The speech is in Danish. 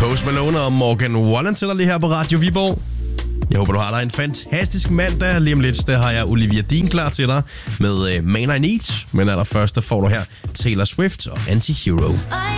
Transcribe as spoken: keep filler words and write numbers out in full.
Post Malone og Morgan Wallen til dig lige her på Radio Viborg. Jeg håber, du har dig en fantastisk mandag. Lige om lidt, der har jeg Olivia Dean klar til dig med Man I Need. Men allerførst, der får du her Taylor Swift og Anti-Hero.